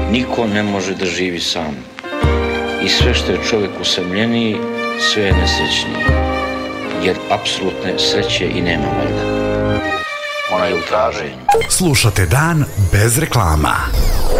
Niko ne može da živi sam. I sve što je čovjek usamljeniji, sve je nesrećniji. Jer apsolutne sreće i nema valjda. Ona je u traženju. Slušate Dan bez reklama.